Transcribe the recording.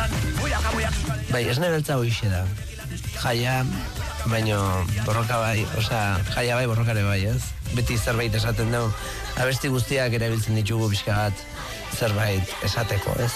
Bai, esne beltza hoixe da. Jaia, baino borroka bai, jaia bai, borrokare bai, ez? Beti zerbait esaten dugu, abesti guztiak erabiltzen ditugu pixka bat zerbait esateko, ez?